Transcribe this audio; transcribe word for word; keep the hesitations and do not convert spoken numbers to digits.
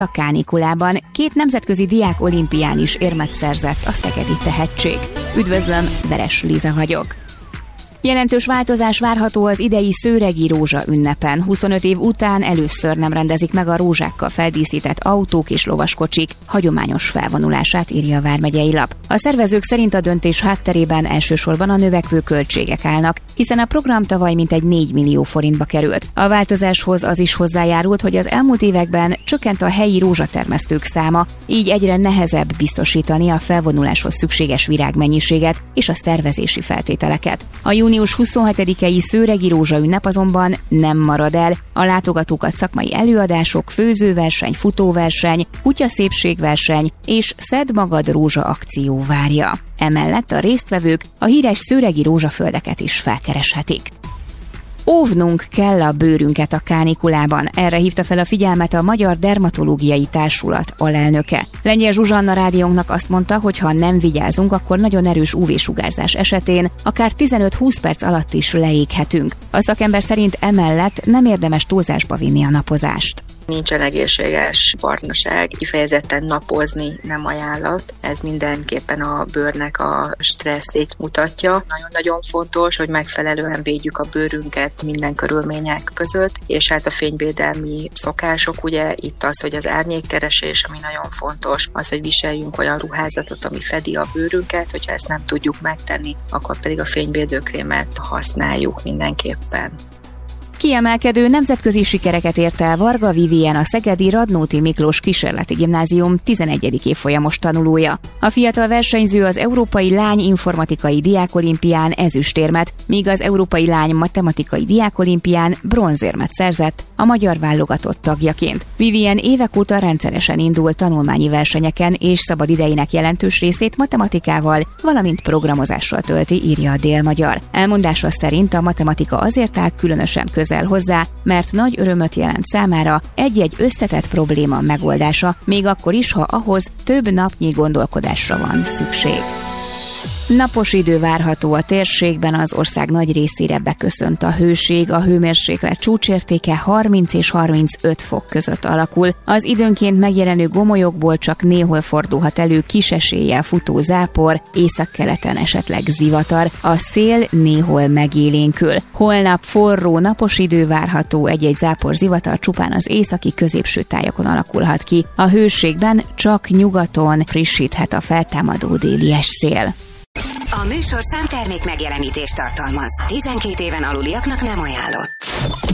A kánikulában két nemzetközi diák olimpián is érmet szerzett a szegedi tehetség. Üdvözlöm, Veres Liza vagyok. Jelentős változás várható az idei szőregi rózsa ünnepen. huszonöt év után először nem rendezik meg a rózsákkal feldíszített autók és lovaskocsik hagyományos felvonulását, írja a vármegyei lap. A szervezők szerint a döntés hátterében elsősorban a növekvő költségek állnak, hiszen a program tavaly mintegy négy millió forintba került. A változáshoz az is hozzájárult, hogy az elmúlt években csökkent a helyi rózsatermesztők száma, így egyre nehezebb biztosítani a felvonuláshoz szükséges virágmennyiséget és a szervezési feltételeket. A június huszonhetedikei szőregi rózsa ünnep azonban nem marad el. A látogatókat szakmai előadások, főzőverseny, futóverseny, kutyaszépségverseny és Szedd magad rózsa akció várja. Emellett a résztvevők a híres szőregi rózsaföldeket is felkereshetik. Óvnunk kell a bőrünket a kánikulában. Erre hívta fel a figyelmet a Magyar Dermatológiai Társulat alelnöke. Lengyel Zsuzsanna rádiónknak azt mondta, hogy ha nem vigyázunk, akkor nagyon erős ú vé-sugárzás esetén akár tizenöt-húsz perc alatt is leéghetünk. A szakember szerint emellett nem érdemes túlzásba vinni a napozást. Nincsen egészséges partnerság, kifejezetten napozni nem ajánlott. Ez mindenképpen a bőrnek a stresszét mutatja. Nagyon-nagyon fontos, hogy megfelelően védjük a bőrünket minden körülmények között, és hát a fényvédelmi szokások, ugye itt az, hogy az árnyékkeresés, ami nagyon fontos, az, hogy viseljünk olyan ruházatot, ami fedi a bőrünket, hogyha ezt nem tudjuk megtenni, akkor pedig a fényvédőkrémet használjuk mindenképpen. Kiemelkedő nemzetközi sikereket ért el Varga Vivien, a szegedi Radnóti Miklós Kísérleti Gimnázium tizenegyedik évfolyamos tanulója. A fiatal versenyző az Európai Lány Informatikai Diákolimpián ezüstérmet, míg az Európai Lány Matematikai Diákolimpián bronzérmet szerzett a magyar válogatott tagjaként. Vivien évek óta rendszeresen indul tanulmányi versenyeken, és szabad idejének jelentős részét matematikával, valamint programozással tölti, írja a Dél-Magyar. Elmondása szerint a matematika azért áll különösen közel hozzá, mert nagy örömöt jelent számára egy-egy összetett probléma megoldása, még akkor is, ha ahhoz több napnyi gondolkodásra van szükség. Napos idő várható a térségben, az ország nagy részére beköszönt a hőség, a hőmérséklet csúcsértéke harminc és harmincöt fok között alakul. Az időnként megjelenő gomolyokból csak néhol fordulhat elő kis eséllyel futó zápor, északkeleten esetleg zivatar, a szél néhol megélénkül. Holnap forró, napos idő várható, egy-egy zápor, zivatar csupán az északi középső tájakon alakulhat ki. A hőségben csak nyugaton frissíthet a feltámadó déli szél. A műsorszám termék megjelenítést tartalmaz. tizenkét éven aluliaknak nem ajánlott.